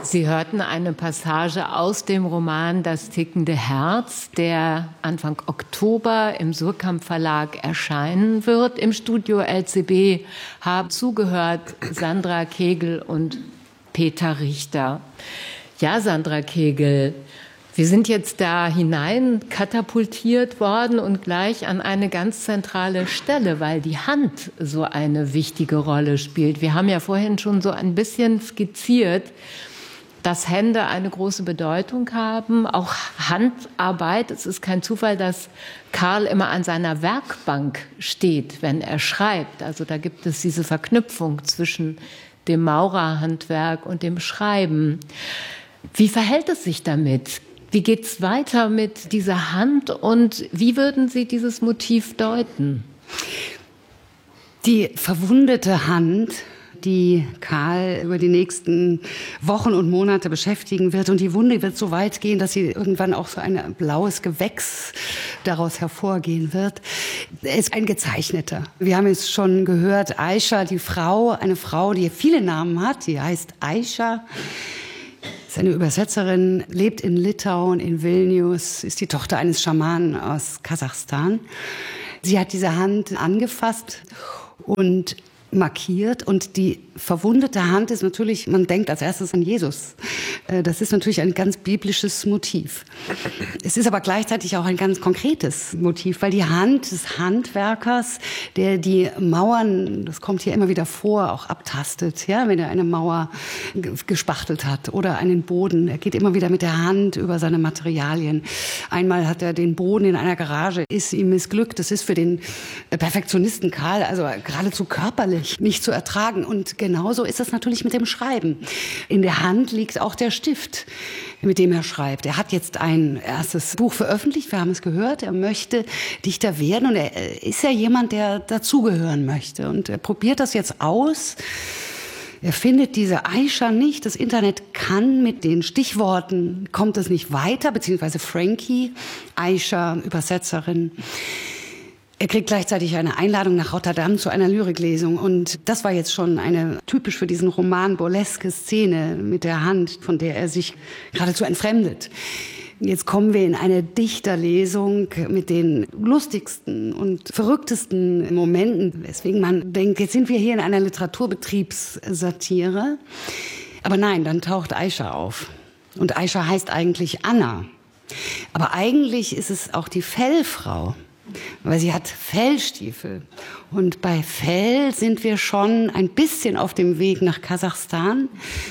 Sie hörten eine Passage aus dem Roman Das tickende Herz, der Anfang Oktober im Suhrkamp Verlag erscheinen wird. Im Studio LCB haben zugehört Sandra Kegel und Peter Richter. Ja, Sandra Kegel, wir sind jetzt da hinein katapultiert worden und gleich an eine ganz zentrale Stelle, weil die Hand so eine wichtige Rolle spielt. Wir haben ja vorhin schon so ein bisschen skizziert, dass Hände eine große Bedeutung haben, auch Handarbeit. Es ist kein Zufall, dass Karl immer an seiner Werkbank steht, wenn er schreibt. Also da gibt es diese Verknüpfung zwischen dem Maurerhandwerk und dem Schreiben. Wie verhält es sich damit? Wie geht es weiter mit dieser Hand und wie würden Sie dieses Motiv deuten? Die verwundete Hand, die Karl über die nächsten Wochen und Monate beschäftigen wird. Und die Wunde wird so weit gehen, dass sie irgendwann auch so ein blaues Gewächs daraus hervorgehen wird. Er ist ein Gezeichneter. Wir haben es schon gehört, Aisha, die Frau, eine Frau, die viele Namen hat, die heißt Aisha. Ist eine Übersetzerin, lebt in Litauen, in Vilnius, ist die Tochter eines Schamanen aus Kasachstan. Sie hat diese Hand angefasst und markiert und die verwundete Hand ist natürlich, man denkt als erstes an Jesus. Das ist natürlich ein ganz biblisches Motiv. Es ist aber gleichzeitig auch ein ganz konkretes Motiv, weil die Hand des Handwerkers, der die Mauern, das kommt hier immer wieder vor, auch abtastet, ja, wenn er eine Mauer gespachtelt hat oder einen Boden. Er geht immer wieder mit der Hand über seine Materialien. Einmal hat er den Boden in einer Garage, ist ihm missglückt. Das ist für den Perfektionisten Karl also geradezu körperlich nicht zu ertragen. Und genauso ist es natürlich mit dem Schreiben. In der Hand liegt auch der Stift, mit dem er schreibt. Er hat jetzt ein erstes Buch veröffentlicht, wir haben es gehört. Er möchte Dichter werden und er ist ja jemand, der dazugehören möchte. Und er probiert das jetzt aus. Er findet diese Aisha nicht. Das Internet kann mit den Stichworten, kommt es nicht weiter, beziehungsweise Frankie, Aisha, Übersetzerin. Er kriegt gleichzeitig eine Einladung nach Rotterdam zu einer Lyriklesung. Und das war jetzt schon eine typisch für diesen Roman burleske Szene mit der Hand, von der er sich geradezu entfremdet. Jetzt kommen wir in eine Dichterlesung mit den lustigsten und verrücktesten Momenten, weswegen man denkt, jetzt sind wir hier in einer Literaturbetriebssatire. Aber nein, dann taucht Aisha auf. Und Aisha heißt eigentlich Anna. Aber eigentlich ist es auch die Fellfrau. Weil sie hat Fellstiefel. Und bei Fell sind wir schon ein bisschen auf dem Weg nach Kasachstan.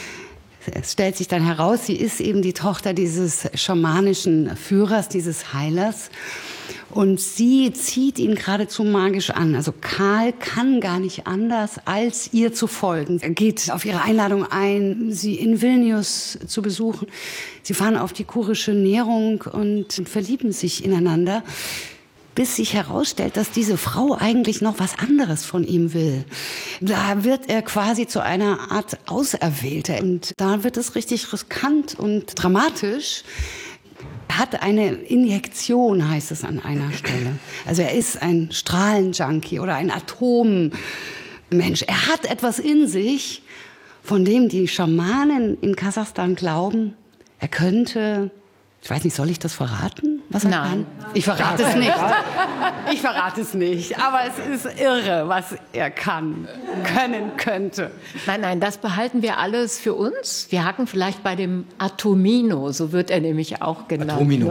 Es stellt sich dann heraus, sie ist eben die Tochter dieses schamanischen Führers, dieses Heilers. Und sie zieht ihn geradezu magisch an. Also Karl kann gar nicht anders, als ihr zu folgen. Er geht auf ihre Einladung ein, sie in Vilnius zu besuchen. Sie fahren auf die kurische Nährung und verlieben sich ineinander, bis sich herausstellt, dass diese Frau eigentlich noch was anderes von ihm will. Da wird er quasi zu einer Art Auserwählter. Und da wird es richtig riskant und dramatisch. Er hat eine Injektion, heißt es an einer Stelle. Also er ist ein Strahlenjunkie oder ein Atommensch. Er hat etwas in sich, von dem die Schamanen in Kasachstan glauben, er könnte... Ich weiß nicht, soll ich das verraten? Was er kann? Ich verrate es nicht. Ich verrate es nicht. Aber es ist irre, was er können könnte. Nein, das behalten wir alles für uns. Wir haken vielleicht bei dem Atomino, so wird er nämlich auch genannt.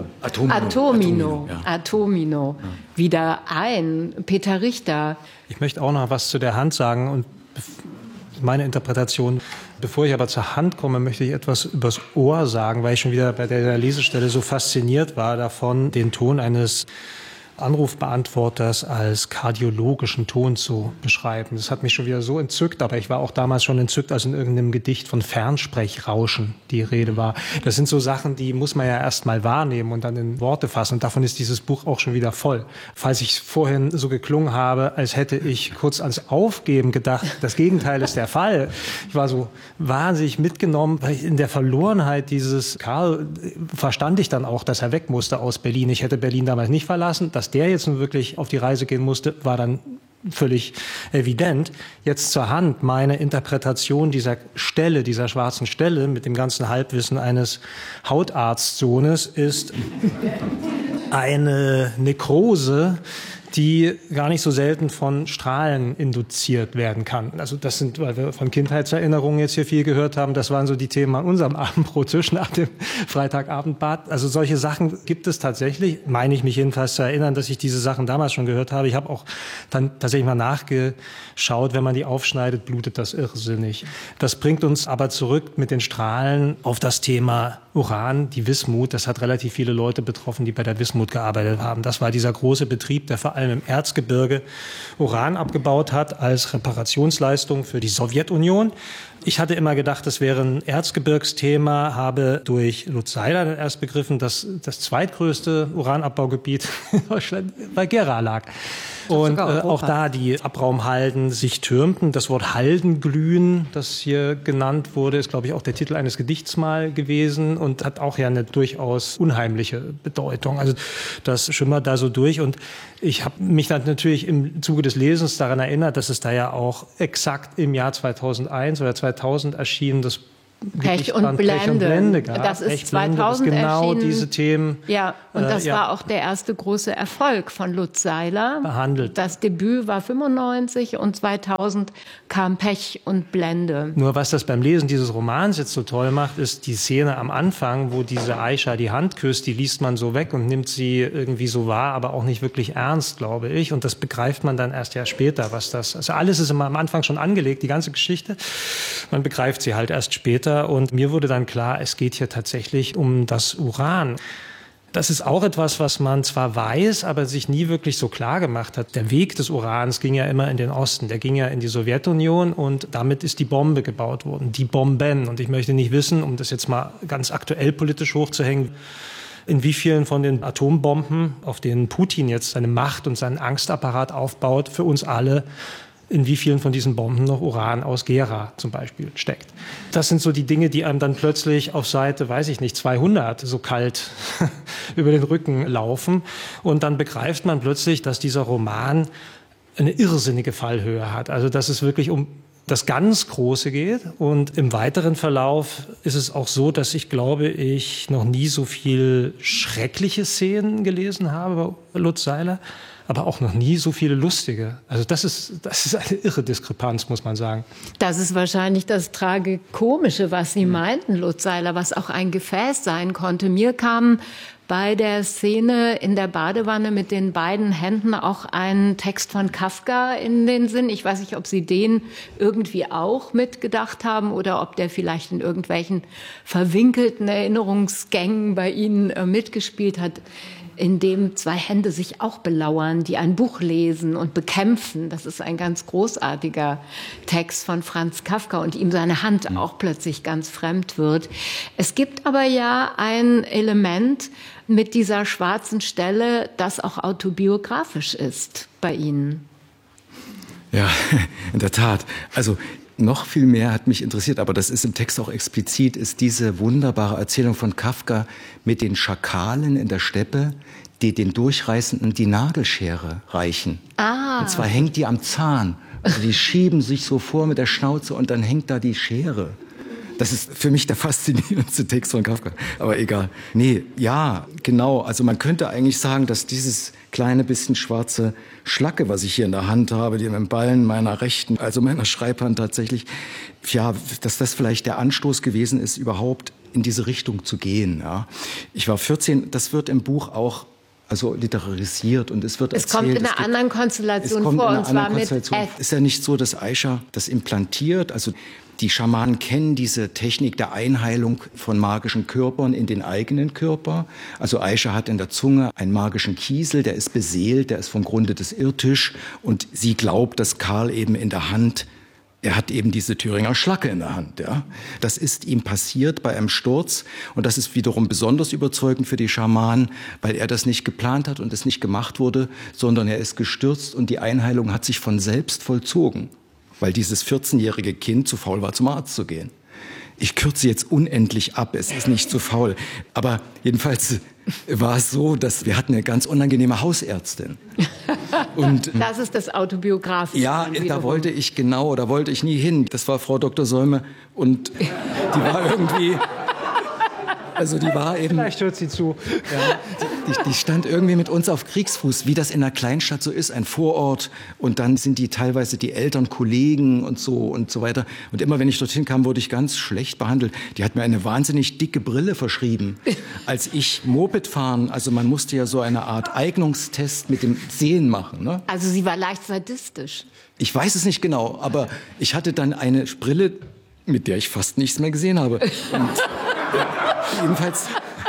Atomino. Wieder ein. Peter Richter. Ich möchte auch noch was zu der Hand sagen und meine Interpretation. Bevor ich aber zur Hand komme, möchte ich etwas übers Ohr sagen, weil ich schon wieder bei der Lesestelle so fasziniert war davon, den Ton eines Anrufbeantworters als kardiologischen Ton zu beschreiben. Das hat mich schon wieder so entzückt, aber ich war auch damals schon entzückt, als in irgendeinem Gedicht von Fernsprechrauschen die Rede war. Das sind so Sachen, die muss man ja erst mal wahrnehmen und dann in Worte fassen. Und davon ist dieses Buch auch schon wieder voll. Falls ich vorhin so geklungen habe, als hätte ich kurz ans Aufgeben gedacht, das Gegenteil ist der Fall. Ich war so wahnsinnig mitgenommen, weil in der Verlorenheit dieses Karl verstand ich dann auch, dass er weg musste aus Berlin. Ich hätte Berlin damals nicht verlassen. Dass der jetzt nun wirklich auf die Reise gehen musste, war dann völlig evident. Jetzt zur Hand. Meine Interpretation dieser Stelle, dieser schwarzen Stelle mit dem ganzen Halbwissen eines Hautarztsohnes ist eine Nekrose, die gar nicht so selten von Strahlen induziert werden kann. Also das sind, weil wir von Kindheitserinnerungen jetzt hier viel gehört haben, das waren so die Themen an unserem Abendbrottisch nach dem Freitagabendbad. Also solche Sachen gibt es tatsächlich, meine ich mich jedenfalls zu erinnern, dass ich diese Sachen damals schon gehört habe. Ich habe auch dann tatsächlich mal nachgeschaut, wenn man die aufschneidet, blutet das irrsinnig. Das bringt uns aber zurück mit den Strahlen auf das Thema Uran, die Wismut. Das hat relativ viele Leute betroffen, die bei der Wismut gearbeitet haben. Das war dieser große Betrieb, der vor allem im Erzgebirge Uran abgebaut hat als Reparationsleistung für die Sowjetunion. Ich hatte immer gedacht, das wäre ein Erzgebirgsthema, habe durch Lutz Seiler dann erst begriffen, dass das zweitgrößte Uranabbaugebiet in Deutschland bei Gera lag. Und auch da die Abraumhalden sich türmten. Das Wort Haldenglühen, das hier genannt wurde, ist, glaube ich, auch der Titel eines Gedichts mal gewesen und hat auch ja eine durchaus unheimliche Bedeutung. Also das schimmert da so durch. Und ich habe mich dann natürlich im Zuge des Lesens daran erinnert, dass es da ja auch exakt im Jahr 2001 oder 2000 erschien, das Pech und Blende. Gab. Das ist Pech, 2000 Blende, genau erschienen. Diese Themen. Ja, und das war auch der erste große Erfolg von Lutz Seiler. Behandelt. Das Debüt war 95 und 2000 kam Pech und Blende. Nur was das beim Lesen dieses Romans jetzt so toll macht, ist die Szene am Anfang, wo diese Aisha die Hand küsst, die liest man so weg und nimmt sie irgendwie so wahr, aber auch nicht wirklich ernst, glaube ich. Und das begreift man dann erst ja später, was das, also alles ist immer am Anfang schon angelegt, die ganze Geschichte. Man begreift sie halt erst später. Und mir wurde dann klar, es geht hier tatsächlich um das Uran. Das ist auch etwas, was man zwar weiß, aber sich nie wirklich so klar gemacht hat. Der Weg des Urans ging ja immer in den Osten. Der ging ja in die Sowjetunion und damit ist die Bombe gebaut worden. Die Bomben. Und ich möchte nicht wissen, um das jetzt mal ganz aktuell politisch hochzuhängen, in wie vielen von den Atombomben, auf denen Putin jetzt seine Macht und seinen Angstapparat aufbaut, für uns alle, in wie vielen von diesen Bomben noch Uran aus Gera zum Beispiel steckt. Das sind so die Dinge, die einem dann plötzlich auf Seite, weiß ich nicht, 200 so kalt über den Rücken laufen. Und dann begreift man plötzlich, dass dieser Roman eine irrsinnige Fallhöhe hat. Also dass es wirklich um das ganz Große geht. Und im weiteren Verlauf ist es auch so, dass ich glaube, ich noch nie so viel schreckliche Szenen gelesen habe bei Lutz Seiler, aber auch noch nie so viele lustige. Also das ist eine irre Diskrepanz, muss man sagen. Das ist wahrscheinlich das Tragikomische, was Sie meinten, Lutz Seiler, was auch ein Gefäß sein konnte. Mir kam bei der Szene in der Badewanne mit den beiden Händen auch ein Text von Kafka in den Sinn. Ich weiß nicht, ob Sie den irgendwie auch mitgedacht haben oder ob der vielleicht in irgendwelchen verwinkelten Erinnerungsgängen bei Ihnen mitgespielt hat, in dem zwei Hände sich auch belauern, die ein Buch lesen und bekämpfen. Das ist ein ganz großartiger Text von Franz Kafka und ihm seine Hand auch plötzlich ganz fremd wird. Es gibt aber ja ein Element mit dieser schwarzen Stelle, das auch autobiografisch ist bei Ihnen. Ja, in der Tat. Also noch viel mehr hat mich interessiert, aber das ist im Text auch explizit, ist diese wunderbare Erzählung von Kafka mit den Schakalen in der Steppe, die den Durchreißenden die Nagelschere reichen. Und zwar hängt die am Zahn. Also die schieben sich so vor mit der Schnauze und dann hängt da die Schere. Das ist für mich der faszinierendste Text von Kafka. Aber egal. Nee, ja, genau. Also man könnte eigentlich sagen, dass dieses kleine bisschen schwarze Schlacke, was ich hier in der Hand habe, die im Ballen meiner rechten, also meiner Schreibhand tatsächlich, ja, dass das vielleicht der Anstoß gewesen ist, überhaupt in diese Richtung zu gehen. Ja. Ich war 14, das wird im Buch auch also literarisiert und es wird erzählt. Es kommt in einer anderen Konstellation vor, und zwar mit F. Ist ja nicht so, dass Aisha das implantiert, also die Schamanen kennen diese Technik der Einheilung von magischen Körpern in den eigenen Körper. Also Aisha hat in der Zunge einen magischen Kiesel, der ist beseelt, der ist vom Grunde des Irrtisch. Und sie glaubt, dass Karl eben in der Hand, er hat eben diese Thüringer Schlacke in der Hand. Ja. Das ist ihm passiert bei einem Sturz. Und das ist wiederum besonders überzeugend für die Schamanen, weil er das nicht geplant hat und es nicht gemacht wurde, sondern er ist gestürzt und die Einheilung hat sich von selbst vollzogen, weil dieses 14-jährige Kind zu faul war, zum Arzt zu gehen. Ich kürze jetzt unendlich ab, es ist nicht so faul. Aber jedenfalls war es so, dass wir hatten eine ganz unangenehme Hausärztin. Und das ist das Autobiografische. Ja, da wollte ich nie hin. Das war Frau Dr. Säume und die war irgendwie... Also die war eben... Vielleicht hört sie zu. Ja, die stand irgendwie mit uns auf Kriegsfuß, wie das in einer Kleinstadt so ist, ein Vorort. Und dann sind die teilweise die Eltern Kollegen und so weiter. Und immer wenn ich dorthin kam, wurde ich ganz schlecht behandelt. Die hat mir eine wahnsinnig dicke Brille verschrieben. Als ich Moped fahren, also man musste ja so eine Art Eignungstest mit dem Sehen machen. Ne? Also sie war leicht sadistisch. Ich weiß es nicht genau, aber ich hatte dann eine Brille, mit der ich fast nichts mehr gesehen habe. Und jedenfalls,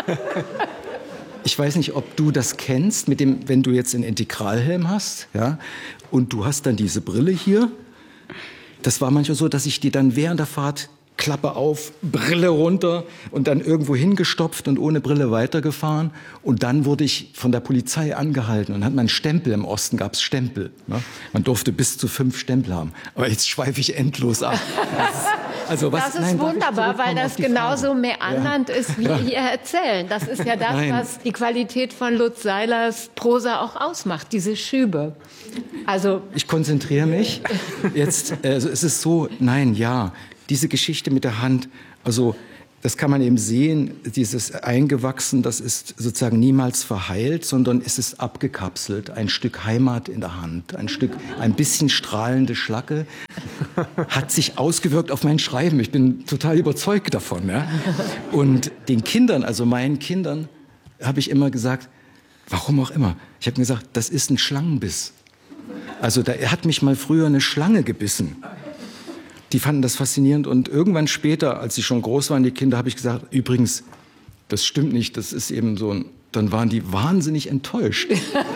ich weiß nicht, ob du das kennst, mit dem, wenn du jetzt einen Integralhelm hast, ja, und du hast dann diese Brille hier. Das war manchmal so, dass ich die dann während der Fahrt Klappe auf, Brille runter und dann irgendwo hingestopft und ohne Brille weitergefahren. Und dann wurde ich von der Polizei angehalten und hat man einen Stempel. Im Osten gab es Stempel. Ne? Man durfte bis zu 5 Stempel haben. Aber jetzt schweife ich endlos ab. Das ist wunderbar, weil das genauso meandernd ist, wie ihr erzählen. Das ist ja das, was die Qualität von Lutz Seilers Prosa auch ausmacht, diese Schübe. Also ich konzentriere mich. Jetzt, es ist so, diese Geschichte mit der Hand, also das kann man eben sehen, dieses Eingewachsen, das ist sozusagen niemals verheilt, sondern es ist abgekapselt, ein Stück Heimat in der Hand, ein bisschen strahlende Schlacke, hat sich ausgewirkt auf mein Schreiben. Ich bin total überzeugt davon. Ja? Und den Kindern, also meinen Kindern, habe ich immer gesagt, warum auch immer, ich habe gesagt, das ist ein Schlangenbiss. Also da hat mich mal früher eine Schlange gebissen. Die fanden das faszinierend und irgendwann später, als sie schon groß waren, die Kinder, habe ich gesagt, übrigens, das stimmt nicht, das ist eben so ein... Dann waren die wahnsinnig enttäuscht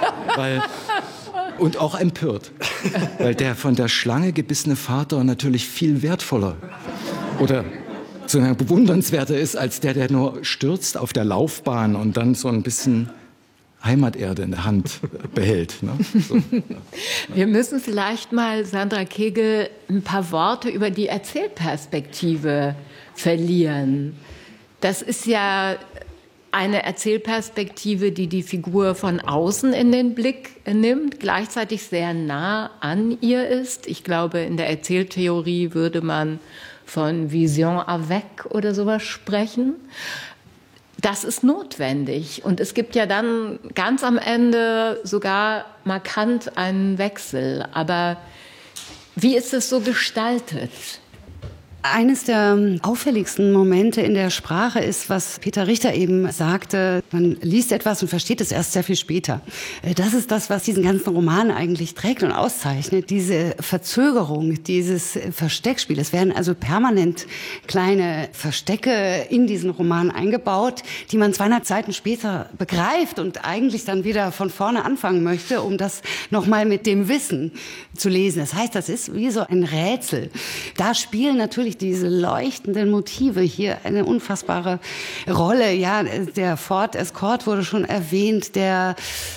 und auch empört, weil der von der Schlange gebissene Vater natürlich viel wertvoller oder so bewundernswerter ist, als der nur stürzt auf der Laufbahn und dann so ein bisschen Heimaterde in der Hand behält. Ne? So. Wir müssen vielleicht mal, Sandra Kegel, ein paar Worte über die Erzählperspektive verlieren. Das ist ja eine Erzählperspektive, die die Figur von außen in den Blick nimmt, gleichzeitig sehr nah an ihr ist. Ich glaube, in der Erzähltheorie würde man von Vision avec oder sowas sprechen. Das ist notwendig. Und es gibt ja dann ganz am Ende sogar markant einen Wechsel. Aber wie ist es so gestaltet? Eines der auffälligsten Momente in der Sprache ist, was Peter Richter eben sagte, man liest etwas und versteht es erst sehr viel später. Das ist das, was diesen ganzen Roman eigentlich trägt und auszeichnet, diese Verzögerung, dieses Versteckspiel. Es werden also permanent kleine Verstecke in diesen Roman eingebaut, die man 200 Seiten später begreift und eigentlich dann wieder von vorne anfangen möchte, um das nochmal mit dem Wissen zu lesen. Das heißt, das ist wie so ein Rätsel. Da spielen natürlich diese leuchtenden Motive hier eine unfassbare Rolle. Ja, der Ford Escort wurde schon erwähnt, der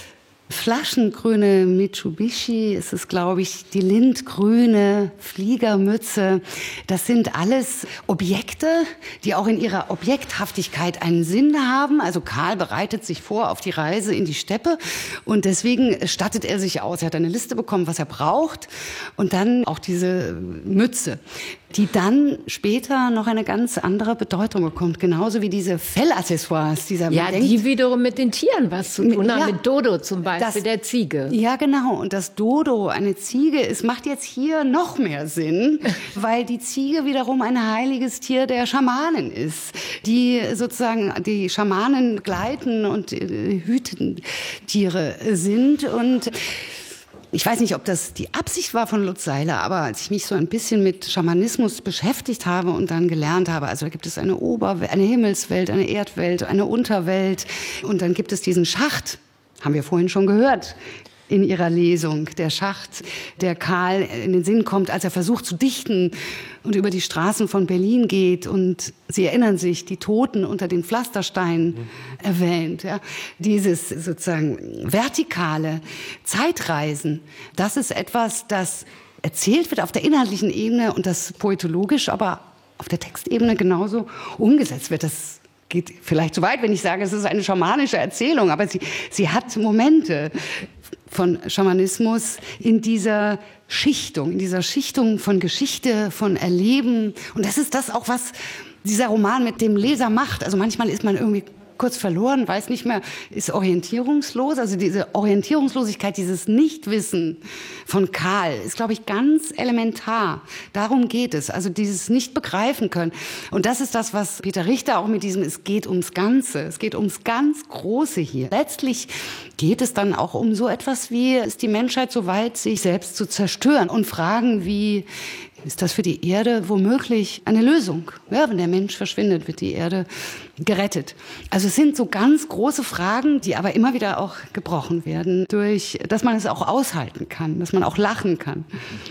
flaschengrüne Mitsubishi, ist es, glaube ich, die lindgrüne Fliegermütze. Das sind alles Objekte, die auch in ihrer Objekthaftigkeit einen Sinn haben. Also Karl bereitet sich vor auf die Reise in die Steppe und deswegen stattet er sich aus. Er hat eine Liste bekommen, was er braucht und dann auch diese Mütze, die dann später noch eine ganz andere Bedeutung bekommt. Genauso wie diese Fellaccessoires. Die wiederum mit den Tieren was zu tun haben, mit Dodo zum Beispiel. Der Ziege. Ja, genau. Und das Dodo, eine Ziege, es macht jetzt hier noch mehr Sinn, weil die Ziege wiederum ein heiliges Tier der Schamanen ist, die sozusagen die Schamanen gleiten und Hütentiere sind. Und ich weiß nicht, ob das die Absicht war von Lutz Seiler, aber als ich mich so ein bisschen mit Schamanismus beschäftigt habe und dann gelernt habe, also da gibt es eine Oberwelt, eine Himmelswelt, eine Erdwelt, eine Unterwelt und dann gibt es diesen Schacht, haben wir vorhin schon gehört in ihrer Lesung, der Schacht, der Karl in den Sinn kommt, als er versucht zu dichten und über die Straßen von Berlin geht und Sie erinnern sich, die Toten unter den Pflastersteinen erwähnt. Ja. Dieses sozusagen vertikale Zeitreisen, das ist etwas, das erzählt wird auf der inhaltlichen Ebene und das poetologisch aber auf der Textebene genauso umgesetzt wird. Das geht vielleicht zu weit, wenn ich sage, es ist eine schamanische Erzählung, aber sie hat Momente von Schamanismus in dieser Schichtung von Geschichte, von Erleben. Und das ist das auch, was dieser Roman mit dem Leser macht. Also manchmal ist man irgendwie kurz verloren, weiß nicht mehr, ist orientierungslos. Also diese Orientierungslosigkeit, dieses Nichtwissen von Karl ist, glaube ich, ganz elementar. Darum geht es, also dieses Nicht-Begreifen können. Und das ist das, was Peter Richter auch mit diesem, es geht ums Ganze, es geht ums ganz Große hier. Letztlich geht es dann auch um so etwas wie, ist die Menschheit so weit, sich selbst zu zerstören? Und Fragen wie, ist das für die Erde womöglich eine Lösung? Ja, wenn der Mensch verschwindet, wird die Erde gerettet. Also es sind so ganz große Fragen, die aber immer wieder auch gebrochen werden, durch, dass man es auch aushalten kann, dass man auch lachen kann.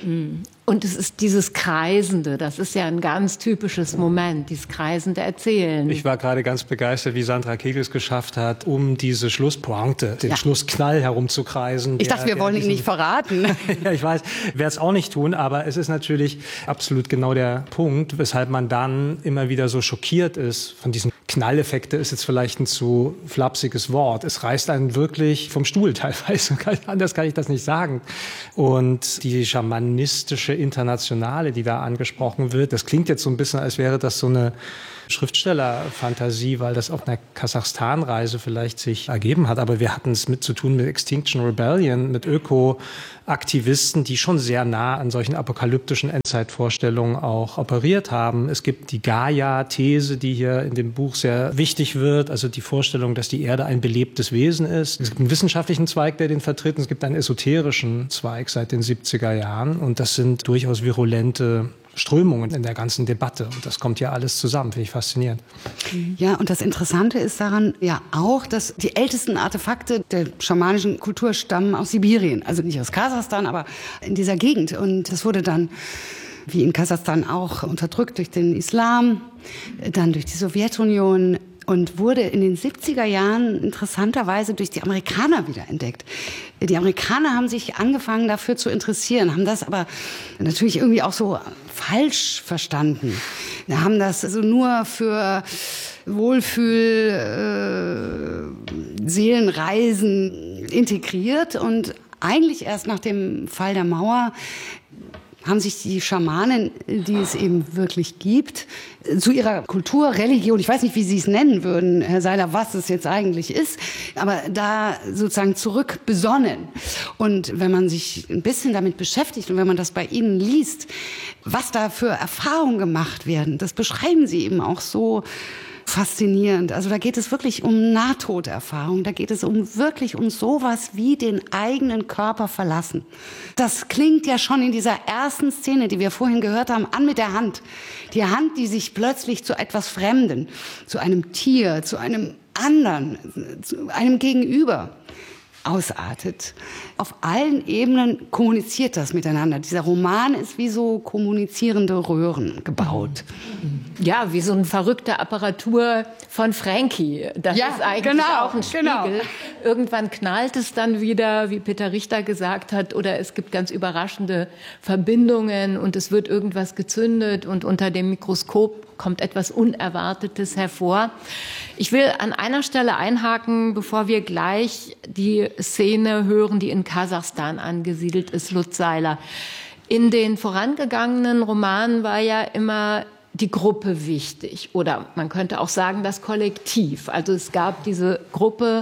Und es ist dieses Kreisende, das ist ja ein ganz typisches Moment, dieses kreisende Erzählen. Ich war gerade ganz begeistert, wie Sandra Kegel es geschafft hat, um diese Schlusspointe, den Schlussknall herumzukreisen. Ich dachte, wir wollen ihn nicht verraten. Ja, ich weiß, werde es auch nicht tun, aber es ist natürlich absolut genau der Punkt, weshalb man dann immer wieder so schockiert ist von diesen Knalleffekte, ist jetzt vielleicht ein zu flapsiges Wort. Es reißt einen wirklich vom Stuhl teilweise. Anders kann ich das nicht sagen. Und die schamanistische Internationale, die da angesprochen wird, das klingt jetzt so ein bisschen, als wäre das so eine Schriftstellerfantasie, weil das auf einer Kasachstan-Reise vielleicht sich ergeben hat. Aber wir hatten es zu tun mit Extinction Rebellion, mit Öko-Aktivisten, die schon sehr nah an solchen apokalyptischen Endzeitvorstellungen auch operiert haben. Es gibt die Gaia-These, die hier in dem Buch sehr wichtig wird, also die Vorstellung, dass die Erde ein belebtes Wesen ist. Es gibt einen wissenschaftlichen Zweig, der den vertritt, und es gibt einen esoterischen Zweig seit den 70er Jahren. Und das sind durchaus virulente Strömungen in der ganzen Debatte. Und das kommt ja alles zusammen, finde ich faszinierend. Ja, und das Interessante ist daran ja auch, dass die ältesten Artefakte der schamanischen Kultur stammen aus Sibirien. Also nicht aus Kasachstan, aber in dieser Gegend. Und das wurde dann, wie in Kasachstan auch, unterdrückt durch den Islam, dann durch die Sowjetunion und wurde in den 70er Jahren interessanterweise durch die Amerikaner wiederentdeckt. Die Amerikaner haben sich angefangen dafür zu interessieren, haben das aber natürlich irgendwie auch so falsch verstanden. Wir haben das also nur für Seelenreisen integriert und eigentlich erst nach dem Fall der Mauer haben sich die Schamanen, die es eben wirklich gibt, zu ihrer Kultur, Religion, ich weiß nicht, wie Sie es nennen würden, Herr Seiler, was es jetzt eigentlich ist, aber da sozusagen zurück besonnen. Und wenn man sich ein bisschen damit beschäftigt und wenn man das bei Ihnen liest, was da für Erfahrungen gemacht werden, das beschreiben Sie eben auch so faszinierend. Also da geht es wirklich um Nahtoderfahrung. Da geht es wirklich um sowas wie den eigenen Körper verlassen. Das klingt ja schon in dieser ersten Szene, die wir vorhin gehört haben, an mit der Hand. Die Hand, die sich plötzlich zu etwas Fremden, zu einem Tier, zu einem anderen, zu einem Gegenüber ausartet. Auf allen Ebenen kommuniziert das miteinander. Dieser Roman ist wie so kommunizierende Röhren gebaut. Ja, wie so eine verrückte Apparatur von Frankie. Das ist eigentlich auch ein Spiegel. Genau. Irgendwann knallt es dann wieder, wie Peter Richter gesagt hat, oder es gibt ganz überraschende Verbindungen und es wird irgendwas gezündet und unter dem Mikroskop kommt etwas Unerwartetes hervor. Ich will an einer Stelle einhaken, bevor wir gleich die Szene hören, die in Kasachstan angesiedelt ist, Lutz Seiler. In den vorangegangenen Romanen war ja immer die Gruppe wichtig oder man könnte auch sagen das Kollektiv. Also es gab diese Gruppe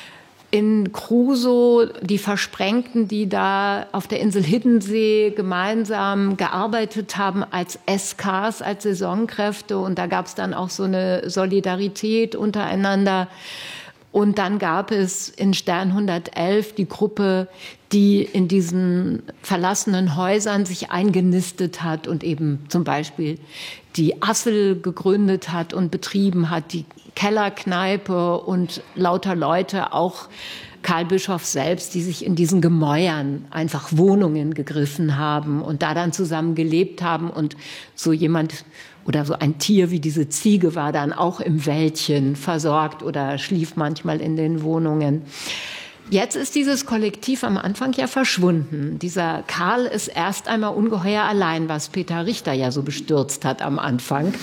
in Crusoe, die Versprengten, die da auf der Insel Hiddensee gemeinsam gearbeitet haben als SKs, als Saisonkräfte. Und da gab es dann auch so eine Solidarität untereinander. Und dann gab es in Stern 111 die Gruppe, die in diesen verlassenen Häusern sich eingenistet hat und eben zum Beispiel die Assel gegründet hat und betrieben hat, die Kellerkneipe und lauter Leute, auch Karl Bischoff selbst, die sich in diesen Gemäuern einfach Wohnungen gegriffen haben und da dann zusammen gelebt haben. Und so jemand oder so ein Tier wie diese Ziege war dann auch im Wäldchen versorgt oder schlief manchmal in den Wohnungen. Jetzt ist dieses Kollektiv am Anfang ja verschwunden. Dieser Karl ist erst einmal ungeheuer allein, was Peter Richter ja so bestürzt hat am Anfang.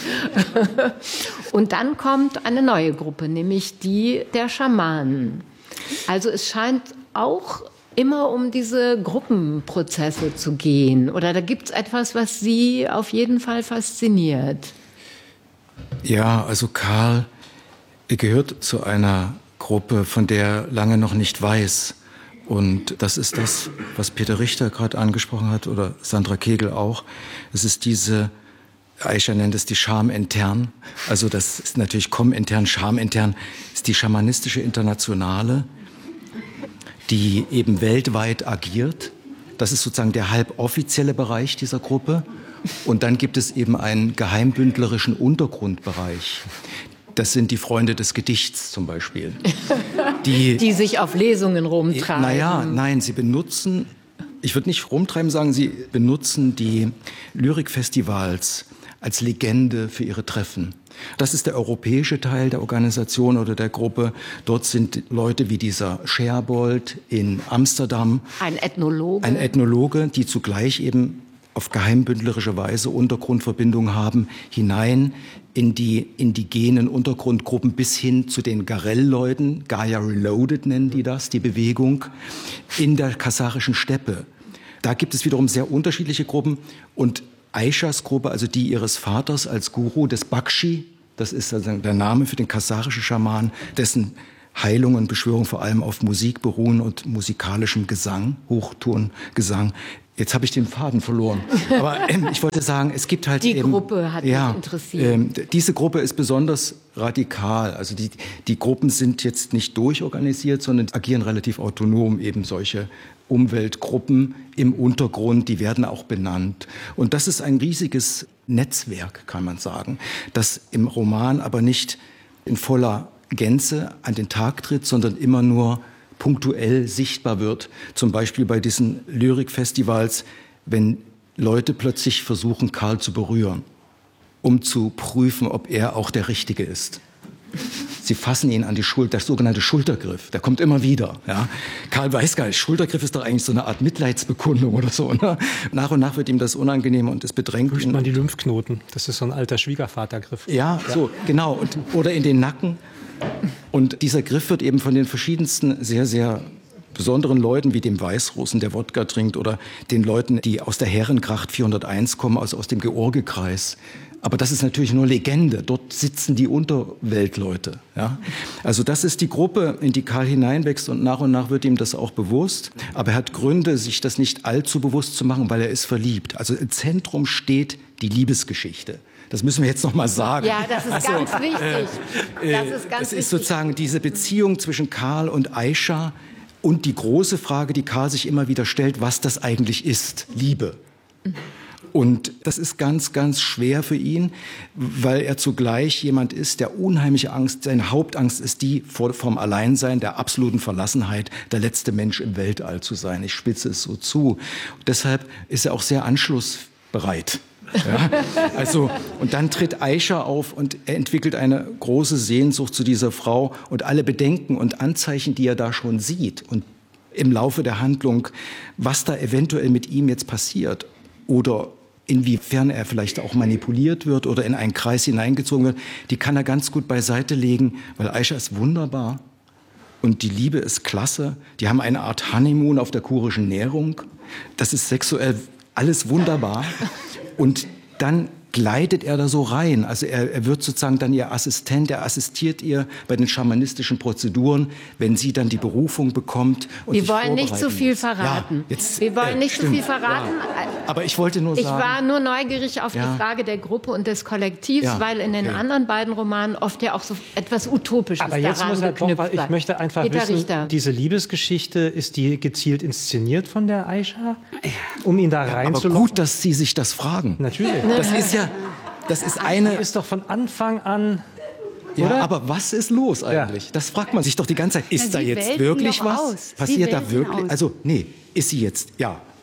Und dann kommt eine neue Gruppe, nämlich die der Schamanen. Also es scheint auch immer um diese Gruppenprozesse zu gehen. Oder da gibt es etwas, was Sie auf jeden Fall fasziniert. Ja, also Karl gehört zu einer Gruppe, von der er lange noch nicht weiß. Und das ist das, was Peter Richter gerade angesprochen hat oder Sandra Kegel auch. Es ist diese, Aisha nennt es die Scham intern. Also das ist natürlich kom-intern, Scham intern, ist die schamanistische Internationale, die eben weltweit agiert. Das ist sozusagen der halboffizielle Bereich dieser Gruppe. Und dann gibt es eben einen geheimbündlerischen Untergrundbereich. Das sind die Freunde des Gedichts zum Beispiel. Die sich auf Lesungen rumtreiben. Nein, sie benutzen, ich würde nicht rumtreiben sagen, sie benutzen die Lyrikfestivals als Legende für ihre Treffen. Das ist der europäische Teil der Organisation oder der Gruppe. Dort sind Leute wie dieser Scherbold in Amsterdam. Ein Ethnologe, die zugleich eben auf geheimbündlerische Weise Untergrundverbindungen haben, hinein in die indigenen Untergrundgruppen bis hin zu den Garell-Leuten, Gaia Reloaded nennen die das, die Bewegung, in der kasachischen Steppe. Da gibt es wiederum sehr unterschiedliche Gruppen und Aishas Gruppe, also die ihres Vaters als Guru des Bakshi, das ist also der Name für den kasachischen Schaman, dessen Heilung und Beschwörung vor allem auf Musik beruhen und musikalischem Gesang, Hochtongesang. Jetzt habe ich den Faden verloren. Aber ich wollte sagen, es gibt halt die Gruppe hat mich interessiert. Diese Gruppe ist besonders radikal. Also die Gruppen sind jetzt nicht durchorganisiert, sondern agieren relativ autonom. Eben solche Umweltgruppen im Untergrund, die werden auch benannt. Und das ist ein riesiges Netzwerk, kann man sagen, das im Roman aber nicht in voller Gänze an den Tag tritt, sondern immer nur punktuell sichtbar wird. Zum Beispiel bei diesen Lyrikfestivals, wenn Leute plötzlich versuchen, Karl zu berühren, um zu prüfen, ob er auch der Richtige ist. Sie fassen ihn an die Schulter, der sogenannte Schultergriff, der kommt immer wieder. Ja. Karl weiß gar nicht, Schultergriff ist doch eigentlich so eine Art Mitleidsbekundung oder so. Ne? Nach und nach wird ihm das unangenehm und es bedrängt ihn. Prüft man die Lymphknoten, das ist so ein alter Schwiegervatergriff. Ja, so, genau. Oder in den Nacken. Und dieser Griff wird eben von den verschiedensten sehr, sehr besonderen Leuten, wie dem Weißrussen, der Wodka trinkt, oder den Leuten, die aus der Herrengracht 401 kommen, also aus dem Georgekreis. Aber das ist natürlich nur Legende. Dort sitzen die Unterweltleute. Ja? Also das ist die Gruppe, in die Karl hineinwächst und nach wird ihm das auch bewusst. Aber er hat Gründe, sich das nicht allzu bewusst zu machen, weil er ist verliebt. Also im Zentrum steht die Liebesgeschichte. Das müssen wir jetzt noch mal sagen. Ja, das ist ganz wichtig. Das ist sozusagen diese Beziehung zwischen Karl und Aisha und die große Frage, die Karl sich immer wieder stellt, was das eigentlich ist, Liebe. Und das ist ganz, ganz schwer für ihn, weil er zugleich jemand ist, der unheimliche Angst, seine Hauptangst ist die vom Alleinsein, der absoluten Verlassenheit, der letzte Mensch im Weltall zu sein. Ich spitze es so zu. Und deshalb ist er auch sehr anschlussbereit. Ja, also, und dann tritt Aisha auf und er entwickelt eine große Sehnsucht zu dieser Frau und alle Bedenken und Anzeichen, die er da schon sieht und im Laufe der Handlung, was da eventuell mit ihm jetzt passiert oder inwiefern er vielleicht auch manipuliert wird oder in einen Kreis hineingezogen wird, die kann er ganz gut beiseite legen, weil Aisha ist wunderbar und die Liebe ist klasse. Die haben eine Art Honeymoon auf der kurischen Nährung. Das ist sexuell alles wunderbar. Und dann gleitet er da so rein. Also er wird sozusagen dann ihr Assistent, er assistiert ihr bei den schamanistischen Prozeduren, wenn sie dann die Berufung bekommt. Und wir wollen nicht zu viel verraten. Ja, jetzt, wir wollen nicht zu viel verraten. Ja. Aber ich wollte nur sagen... Ich war nur neugierig auf die Frage der Gruppe und des Kollektivs, weil in den anderen beiden Romanen oft ja auch so etwas Utopisches aber jetzt daran muss er doch, weil ich möchte einfach Peter wissen, Richter. Diese Liebesgeschichte, ist die gezielt inszeniert von der Aisha, um ihn da reinzulocken? Aber gut, dass Sie sich das fragen. Natürlich. Das ist eine... Die ist doch von Anfang an... Ja, oder? aber was ist los eigentlich? Ja. Das fragt man sich doch die ganze Zeit. Ist da jetzt welten wirklich doch was? aus. Passiert Sie da welten wirklich? aus. Also, nee, ist sie jetzt, ja.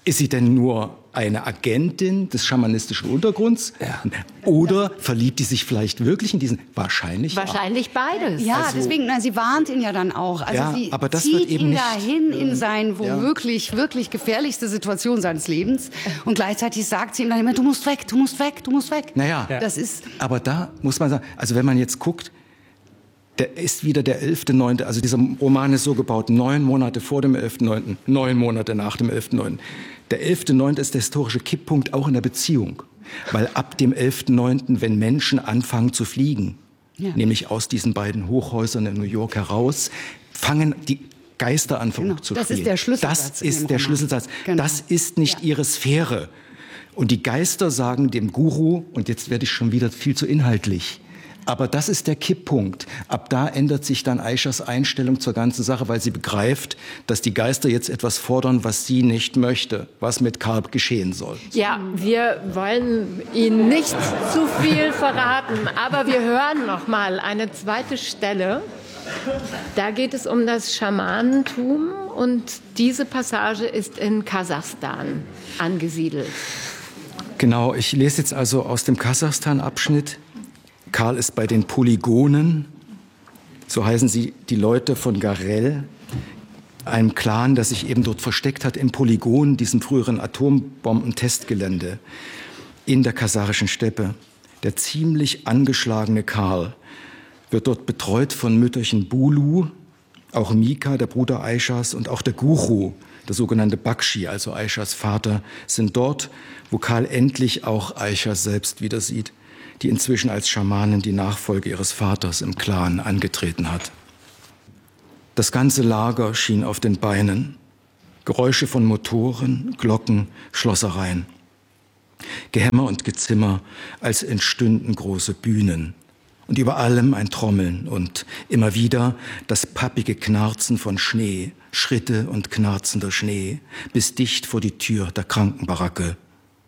Ist sie denn nur eine Agentin des schamanistischen Untergrunds? Ja. Oder verliebt die sich vielleicht wirklich in diesen? Wahrscheinlich beides. Ja, also, deswegen, sie warnt ihn ja dann auch. Also ja, sie aber das zieht wird eben ihn nicht, dahin in seine womöglich wirklich gefährlichste Situation seines Lebens. Und gleichzeitig sagt sie ihm dann immer, du musst weg, du musst weg, du musst weg. Naja, das ist... Aber da muss man sagen, also wenn man jetzt guckt, der ist wieder der 11.9., also dieser Roman ist so gebaut, 9 Monate vor dem 11.9., 9 Monate nach dem 11.9. Der 11.9. ist der historische Kipppunkt auch in der Beziehung. Weil ab dem 11.9., wenn Menschen anfangen zu fliegen, nämlich aus diesen beiden Hochhäusern in New York heraus, fangen die Geister an, verrückt zu spielen. Das ist der Schlüsselsatz. Das ist der Schlüsselsatz. Genau. Das ist nicht ihre Sphäre. Und die Geister sagen dem Guru, und jetzt werde ich schon wieder viel zu inhaltlich, aber das ist der Kipppunkt. Ab da ändert sich dann Aishas Einstellung zur ganzen Sache, weil sie begreift, dass die Geister jetzt etwas fordern, was sie nicht möchte, was mit Karl geschehen soll. Ja, wir wollen Ihnen nicht zu viel verraten, aber wir hören noch mal eine zweite Stelle. Da geht es um das Schamanentum und diese Passage ist in Kasachstan angesiedelt. Genau, ich lese jetzt also aus dem Kasachstan-Abschnitt. Karl ist bei den Polygonen, so heißen sie, die Leute von Garel, einem Clan, das sich eben dort versteckt hat im Polygon, diesem früheren Atombombentestgelände in der kasachischen Steppe. Der ziemlich angeschlagene Karl wird dort betreut von Mütterchen Bulu, auch Mika, der Bruder Aishas, und auch der Guru, der sogenannte Bakshi, also Aishas Vater, sind dort, wo Karl endlich auch Aisha selbst wieder sieht, die inzwischen als Schamanin die Nachfolge ihres Vaters im Clan angetreten hat. Das ganze Lager schien auf den Beinen. Geräusche von Motoren, Glocken, Schlossereien. Gehämmer und Gezimmer, als entstünden große Bühnen. Und über allem ein Trommeln und immer wieder das pappige Knarzen von Schnee, Schritte und knarzender Schnee, bis dicht vor die Tür der Krankenbaracke.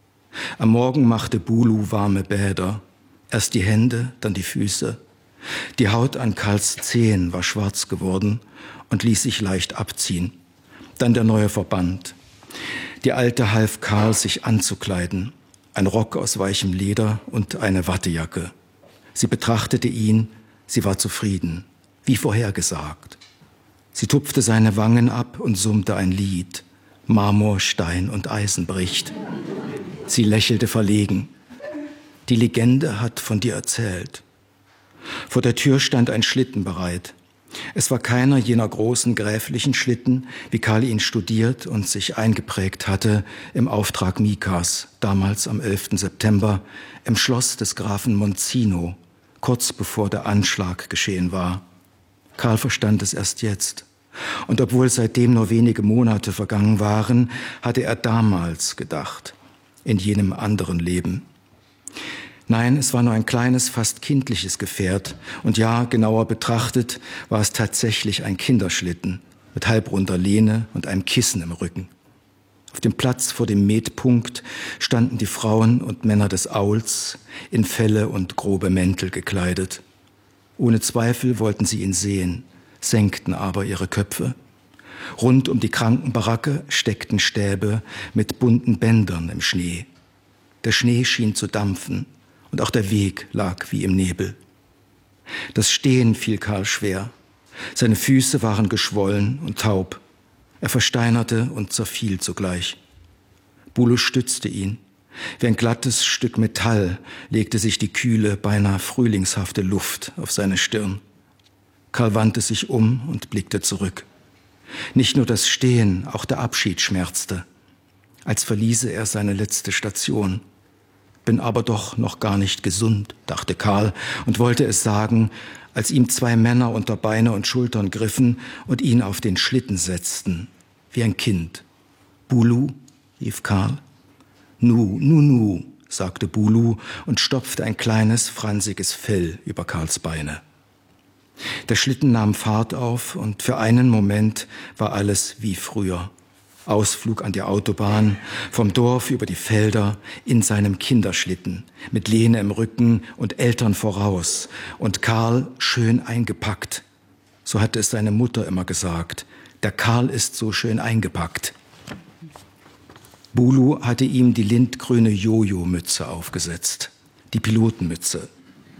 Am Morgen machte Bulu warme Bäder. Erst die Hände, dann die Füße. Die Haut an Karls Zehen war schwarz geworden und ließ sich leicht abziehen. Dann der neue Verband. Die Alte half Karl, sich anzukleiden. Ein Rock aus weichem Leder und eine Wattejacke. Sie betrachtete ihn, sie war zufrieden, wie vorhergesagt. Sie tupfte seine Wangen ab und summte ein Lied. Marmor, Stein und Eisen bricht. Sie lächelte verlegen. Die Legende hat von dir erzählt. Vor der Tür stand ein Schlitten bereit. Es war keiner jener großen gräflichen Schlitten, wie Karl ihn studiert und sich eingeprägt hatte im Auftrag Mikas, damals am 11. September, im Schloss des Grafen Monzino, kurz bevor der Anschlag geschehen war. Karl verstand es erst jetzt. Und obwohl seitdem nur wenige Monate vergangen waren, hatte er damals gedacht, in jenem anderen Leben. Nein, es war nur ein kleines, fast kindliches Gefährt. Und ja, genauer betrachtet, war es tatsächlich ein Kinderschlitten mit halbrunder Lehne und einem Kissen im Rücken. Auf dem Platz vor dem Metpunkt standen die Frauen und Männer des Auls, in Felle und grobe Mäntel gekleidet. Ohne Zweifel wollten sie ihn sehen, senkten aber ihre Köpfe. Rund um die Krankenbaracke steckten Stäbe mit bunten Bändern im Schnee. Der Schnee schien zu dampfen und auch der Weg lag wie im Nebel. Das Stehen fiel Karl schwer. Seine Füße waren geschwollen und taub. Er versteinerte und zerfiel zugleich. Bulu stützte ihn. Wie ein glattes Stück Metall legte sich die kühle, beinahe frühlingshafte Luft auf seine Stirn. Karl wandte sich um und blickte zurück. Nicht nur das Stehen, auch der Abschied schmerzte, als verließe er seine letzte Station. Bin aber doch noch gar nicht gesund, dachte Karl und wollte es sagen, als ihm 2 Männer unter Beine und Schultern griffen und ihn auf den Schlitten setzten, wie ein Kind. Bulu, rief Karl. Nu, sagte Bulu und stopfte ein kleines, fransiges Fell über Karls Beine. Der Schlitten nahm Fahrt auf und für einen Moment war alles wie früher. Ausflug an die Autobahn, vom Dorf über die Felder, in seinem Kinderschlitten, mit Lene im Rücken und Eltern voraus und Karl schön eingepackt. So hatte es seine Mutter immer gesagt. Der Karl ist so schön eingepackt. Bulu hatte ihm die lindgrüne Jojo-Mütze aufgesetzt, die Pilotenmütze.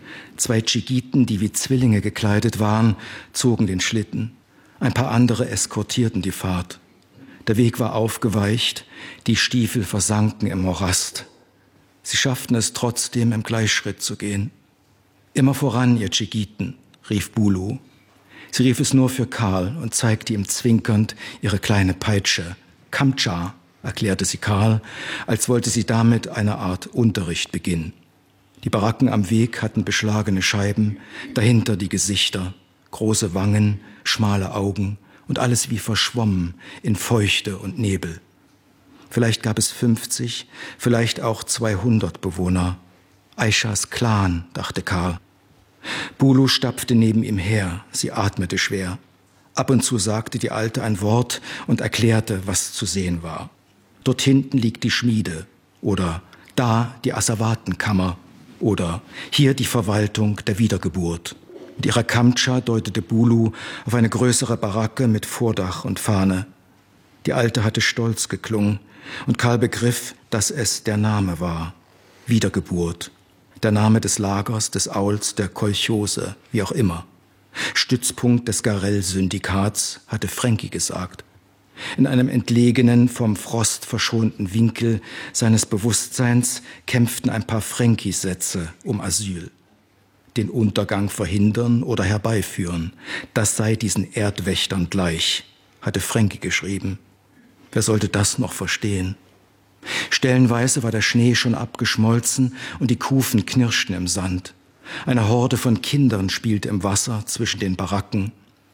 2 Tschigiten, die wie Zwillinge gekleidet waren, zogen den Schlitten. Ein paar andere eskortierten die Fahrt. Der Weg war aufgeweicht, die Stiefel versanken im Morast. Sie schafften es trotzdem, im Gleichschritt zu gehen. »Immer voran, ihr Tschigiten«, rief Bulu. Sie rief es nur für Karl und zeigte ihm zwinkernd ihre kleine Peitsche. »Kamtscha«, erklärte sie Karl, als wollte sie damit eine Art Unterricht beginnen. Die Baracken am Weg hatten beschlagene Scheiben, dahinter die Gesichter, große Wangen, schmale Augen und alles wie verschwommen in Feuchte und Nebel. Vielleicht gab es 50, vielleicht auch 200 Bewohner. Aishas Clan, dachte Karl. Bulu stapfte neben ihm her, sie atmete schwer. Ab und zu sagte die Alte ein Wort und erklärte, was zu sehen war. Dort hinten liegt die Schmiede oder da die Asservatenkammer oder hier die Verwaltung der Wiedergeburt. Mit ihrer Kamtscha deutete Bulu auf eine größere Baracke mit Vordach und Fahne. Die Alte hatte stolz geklungen und Karl begriff, dass es der Name war. Wiedergeburt. Der Name des Lagers, des Auls, der Kolchose, wie auch immer. Stützpunkt des Garell-Syndikats, hatte Frankie gesagt. In einem entlegenen, vom Frost verschonten Winkel seines Bewusstseins kämpften ein paar Frankie-Sätze um Asyl. Den Untergang verhindern oder herbeiführen, das sei diesen Erdwächtern gleich, hatte Frankie geschrieben. Wer sollte das noch verstehen? Stellenweise war der Schnee schon abgeschmolzen und die Kufen knirschten im Sand. Eine Horde von Kindern spielte im Wasser zwischen den Baracken.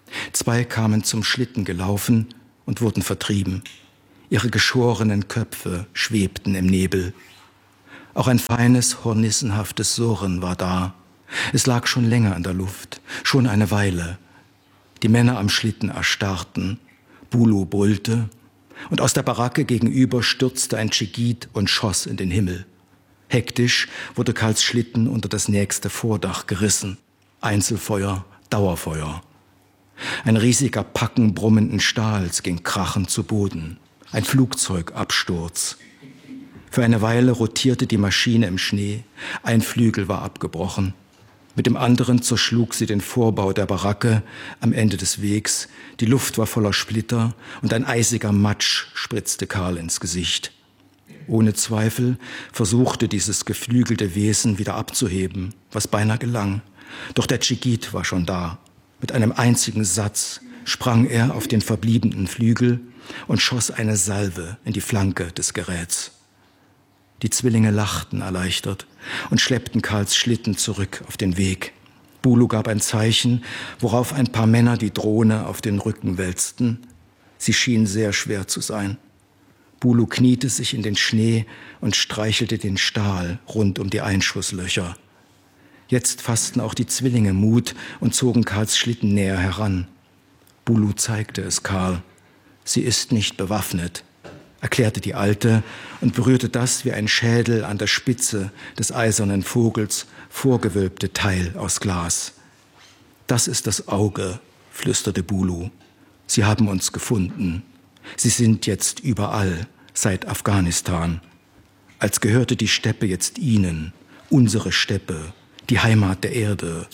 2 kamen zum Schlitten gelaufen und wurden vertrieben. Ihre geschorenen Köpfe schwebten im Nebel. Auch ein feines, hornissenhaftes Surren war da. Es lag schon länger in der Luft, schon eine Weile. Die Männer am Schlitten erstarrten. Bulu brüllte. Und aus der Baracke gegenüber stürzte ein Tschigit und schoss in den Himmel. Hektisch wurde Karls Schlitten unter das nächste Vordach gerissen. Einzelfeuer, Dauerfeuer. Ein riesiger Packen brummenden Stahls ging krachend zu Boden. Ein Flugzeugabsturz. Für eine Weile rotierte die Maschine im Schnee. Ein Flügel war abgebrochen. Mit dem anderen zerschlug sie den Vorbau der Baracke am Ende des Wegs. Die Luft war voller Splitter und ein eisiger Matsch spritzte Karl ins Gesicht. Ohne Zweifel versuchte dieses geflügelte Wesen wieder abzuheben, was beinahe gelang. Doch der Tschigit war schon da. Mit einem einzigen Satz sprang er auf den verbliebenen Flügel und schoss eine Salve in die Flanke des Geräts. Die Zwillinge lachten erleichtert und schleppten Karls Schlitten zurück auf den Weg. Bulu gab ein Zeichen, worauf ein paar Männer die Drohne auf den Rücken wälzten. Sie schien sehr schwer zu sein. Bulu kniete sich in den Schnee und streichelte den Stahl rund um die Einschusslöcher. Jetzt fassten auch die Zwillinge Mut und zogen Karls Schlitten näher heran. Bulu zeigte es Karl. Sie ist nicht bewaffnet, erklärte die Alte und berührte das wie ein Schädel an der Spitze des eisernen Vogels vorgewölbte Teil aus Glas. Das ist das Auge, flüsterte Bulu. Sie haben uns gefunden. Sie sind jetzt überall, seit Afghanistan. Als gehörte die Steppe jetzt ihnen, unsere Steppe, die Heimat der Erde.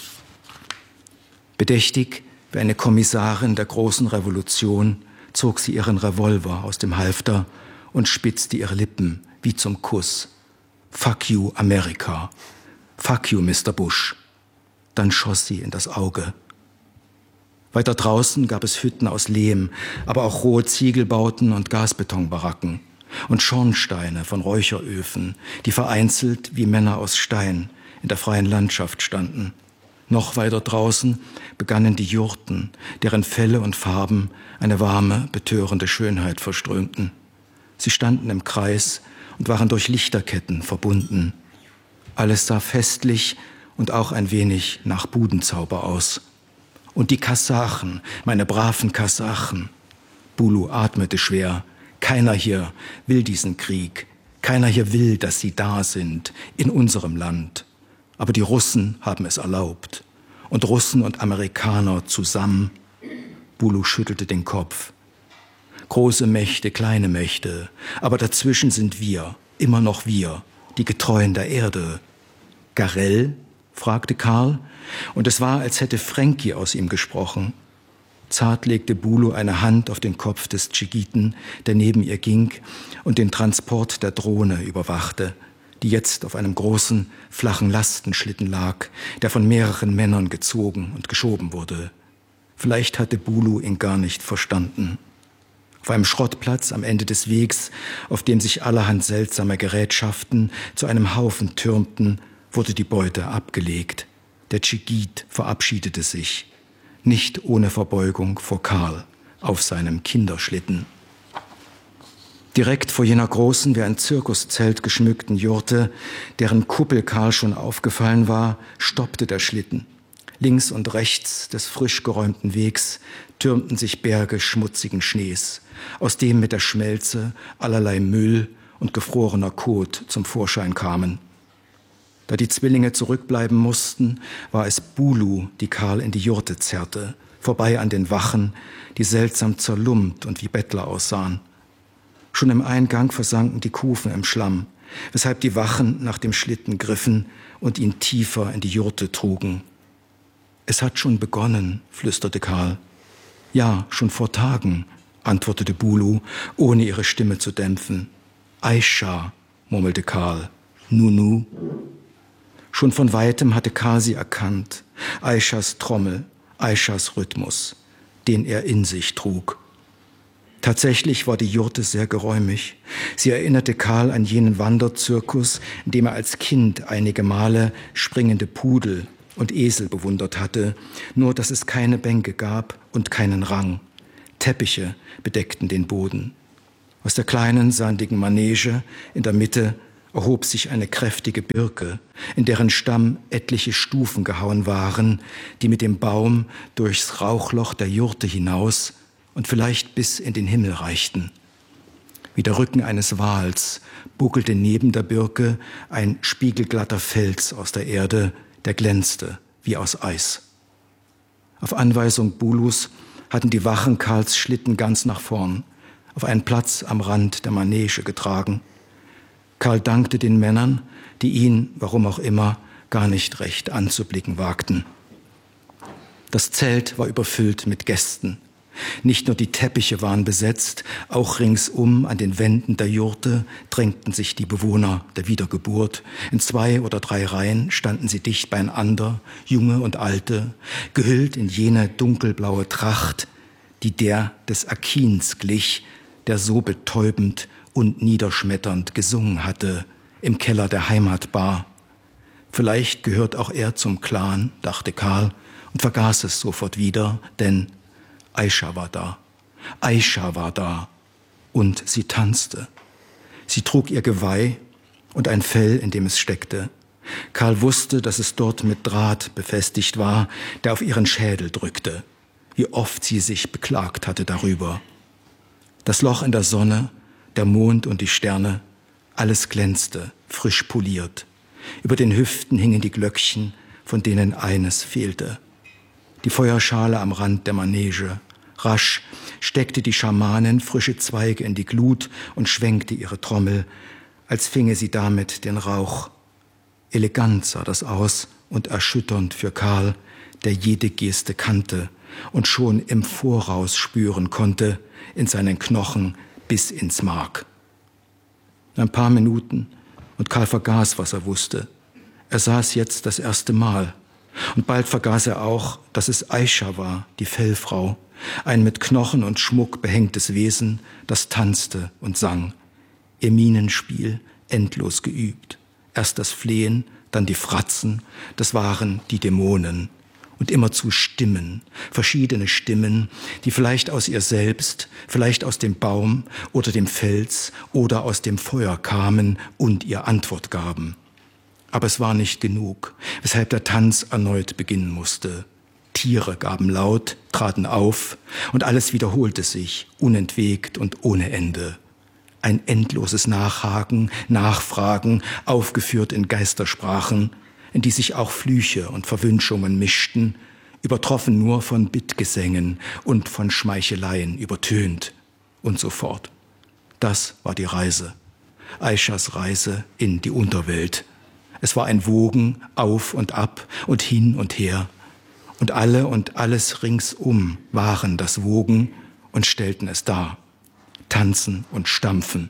Bedächtig wie eine Kommissarin der großen Revolution zog sie ihren Revolver aus dem Halfter und spitzte ihre Lippen wie zum Kuss. Fuck you, Amerika. Fuck you, Mr. Bush. Dann schoss sie in das Auge. Weiter draußen gab es Hütten aus Lehm, aber auch rohe Ziegelbauten und Gasbetonbaracken und Schornsteine von Räucheröfen, die vereinzelt wie Männer aus Stein in der freien Landschaft standen. Noch weiter draußen begannen die Jurten, deren Felle und Farben eine warme, betörende Schönheit verströmten. Sie standen im Kreis und waren durch Lichterketten verbunden. Alles sah festlich und auch ein wenig nach Budenzauber aus. Und die Kasachen, meine braven Kasachen. Bulu atmete schwer. Keiner hier will diesen Krieg. Keiner hier will, dass sie da sind, in unserem Land. Aber die Russen haben es erlaubt. Und Russen und Amerikaner zusammen. Bulu schüttelte den Kopf. Große Mächte, kleine Mächte, aber dazwischen sind wir, immer noch wir, die Getreuen der Erde. Garell? Fragte Karl, und es war, als hätte Frankie aus ihm gesprochen. Zart legte Bulu eine Hand auf den Kopf des Tschigiten, der neben ihr ging und den Transport der Drohne überwachte, die jetzt auf einem großen, flachen Lastenschlitten lag, der von mehreren Männern gezogen und geschoben wurde. Vielleicht hatte Bulu ihn gar nicht verstanden. Auf einem Schrottplatz am Ende des Wegs, auf dem sich allerhand seltsame Gerätschaften zu einem Haufen türmten, wurde die Beute abgelegt. Der Tschigit verabschiedete sich, nicht ohne Verbeugung vor Karl, auf seinem Kinderschlitten. Direkt vor jener großen, wie ein Zirkuszelt geschmückten Jurte, deren Kuppel Karl schon aufgefallen war, stoppte der Schlitten. Links und rechts des frisch geräumten Wegs türmten sich Berge schmutzigen Schnees, aus dem mit der Schmelze allerlei Müll und gefrorener Kot zum Vorschein kamen. Da die Zwillinge zurückbleiben mussten, war es Bulu, die Karl in die Jurte zerrte, vorbei an den Wachen, die seltsam zerlumpt und wie Bettler aussahen. Schon im Eingang versanken die Kufen im Schlamm, weshalb die Wachen nach dem Schlitten griffen und ihn tiefer in die Jurte trugen. »Es hat schon begonnen«, flüsterte Karl. »Ja, schon vor Tagen«, antwortete Bulu, ohne ihre Stimme zu dämpfen. »Aisha«, murmelte Karl. »Nunu«. Schon von Weitem hatte Karl sie erkannt, Aishas Trommel, Aishas Rhythmus, den er in sich trug. Tatsächlich war die Jurte sehr geräumig. Sie erinnerte Karl an jenen Wanderzirkus, in dem er als Kind einige Male springende Pudel und Esel bewundert hatte, nur dass es keine Bänke gab und keinen Rang. Teppiche bedeckten den Boden. Aus der kleinen, sandigen Manege in der Mitte erhob sich eine kräftige Birke, in deren Stamm etliche Stufen gehauen waren, die mit dem Baum durchs Rauchloch der Jurte hinaus und vielleicht bis in den Himmel reichten. Wie der Rücken eines Wals buckelte neben der Birke ein spiegelglatter Fels aus der Erde, der glänzte wie aus Eis. Auf Anweisung Bulus hatten die Wachen Karls Schlitten ganz nach vorn, auf einen Platz am Rand der Manege getragen. Karl dankte den Männern, die ihn, warum auch immer, gar nicht recht anzublicken wagten. Das Zelt war überfüllt mit Gästen. Nicht nur die Teppiche waren besetzt, auch ringsum an den Wänden der Jurte drängten sich die Bewohner der Wiedergeburt. In 2 oder 3 Reihen standen sie dicht beieinander, Junge und Alte, gehüllt in jene dunkelblaue Tracht, die der des Akins glich, der so betäubend und niederschmetternd gesungen hatte im Keller der Heimatbar. Vielleicht gehört auch er zum Clan, dachte Karl und vergaß es sofort wieder, denn Aisha war da. Aisha war da und sie tanzte. Sie trug ihr Geweih und ein Fell, in dem es steckte. Karl wusste, dass es dort mit Draht befestigt war, der auf ihren Schädel drückte. Wie oft sie sich beklagt hatte darüber. Das Loch in der Sonne, der Mond und die Sterne, alles glänzte, frisch poliert. Über den Hüften hingen die Glöckchen, von denen eines fehlte. Die Feuerschale am Rand der Manege. Rasch steckte die Schamanin frische Zweige in die Glut und schwenkte ihre Trommel, als finge sie damit den Rauch. Elegant sah das aus und erschütternd für Karl, der jede Geste kannte und schon im Voraus spüren konnte, in seinen Knochen bis ins Mark. Ein paar Minuten und Karl vergaß, was er wusste. Er saß jetzt das erste Mal. Und bald vergaß er auch, dass es Aisha war, die Fellfrau, ein mit Knochen und Schmuck behängtes Wesen, das tanzte und sang. Ihr Minenspiel endlos geübt. Erst das Flehen, dann die Fratzen, das waren die Dämonen. Und immerzu Stimmen, verschiedene Stimmen, die vielleicht aus ihr selbst, vielleicht aus dem Baum oder dem Fels oder aus dem Feuer kamen und ihr Antwort gaben. Aber es war nicht genug, weshalb der Tanz erneut beginnen musste. Tiere gaben laut, traten auf und alles wiederholte sich, unentwegt und ohne Ende. Ein endloses Nachhaken, Nachfragen, aufgeführt in Geistersprachen, in die sich auch Flüche und Verwünschungen mischten, übertroffen nur von Bittgesängen und von Schmeicheleien übertönt. und so fort. Das war die Reise. Aishas Reise in die Unterwelt. Es war ein Wogen auf und ab und hin und her. Und alle und alles ringsum waren das Wogen und stellten es dar. Tanzen und stampfen.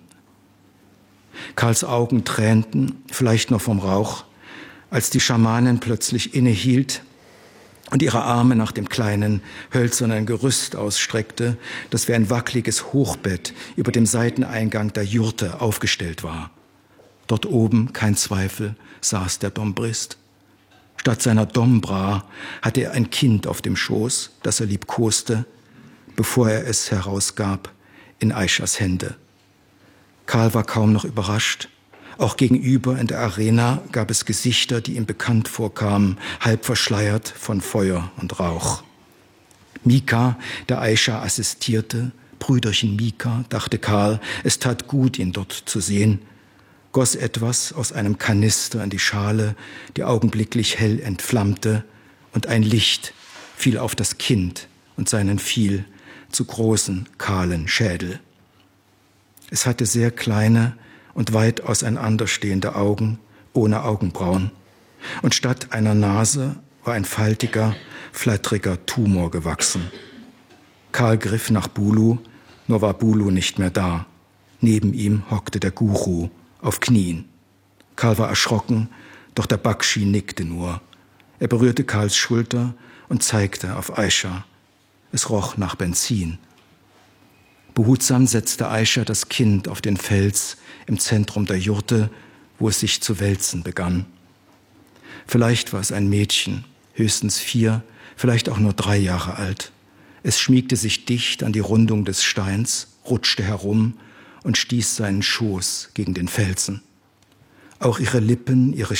Karls Augen tränten, vielleicht noch vom Rauch, als die Schamanin plötzlich innehielt und ihre Arme nach dem kleinen, hölzernen Gerüst ausstreckte, das wie ein wackeliges Hochbett über dem Seiteneingang der Jurte aufgestellt war. Dort oben, kein Zweifel, saß der Dombrist. Statt seiner Dombra hatte er ein Kind auf dem Schoß, das er liebkoste, bevor er es herausgab in Aishas Hände. Karl war kaum noch überrascht. Auch gegenüber in der Arena gab es Gesichter, die ihm bekannt vorkamen, halb verschleiert von Feuer und Rauch. Mika, der Aisha assistierte, Brüderchen Mika, dachte Karl, es tat gut, ihn dort zu sehen, goss etwas aus einem Kanister in die Schale, die augenblicklich hell entflammte, und ein Licht fiel auf das Kind und seinen viel zu großen, kahlen Schädel. Es hatte sehr kleine und weit auseinanderstehende Augen, ohne Augenbrauen. Und statt einer Nase war ein faltiger, flatteriger Tumor gewachsen. Karl griff nach Bulu, nur war Bulu nicht mehr da. Neben ihm hockte der Guru auf Knien. Karl war erschrocken, doch der Bakshi nickte nur. Er berührte Karls Schulter und zeigte auf Aisha. Es roch nach Benzin. Behutsam setzte Aisha das Kind auf den Fels im Zentrum der Jurte, wo es sich zu wälzen begann. Vielleicht war es ein Mädchen, höchstens 4, vielleicht auch nur 3 Jahre alt. Es schmiegte sich dicht an die Rundung des Steins, rutschte herum und stieß seinen Schoß gegen den Felsen. Auch ihre Lippen, ihre